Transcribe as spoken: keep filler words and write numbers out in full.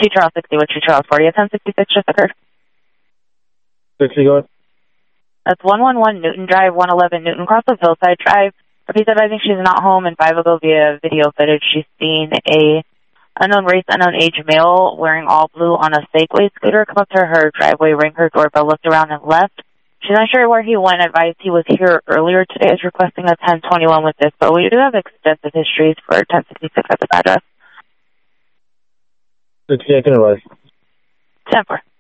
two Charles sixty with two Charles forty at ten sixty-six just occurred. sixty going. That's one one one Newton Drive, one eleven Newton Cross of Hillside Drive. He's advising she's not home, and five will go via video footage. She's seen a unknown race, unknown age male wearing all blue on a Segway scooter come up to her driveway, ring her doorbell, looked around and left. She's not sure where he went. Advised he was here earlier today. Is requesting a ten twenty-one with this, but we do have extensive histories for ten sixty-six at this address. sixty, I can advise. ten four.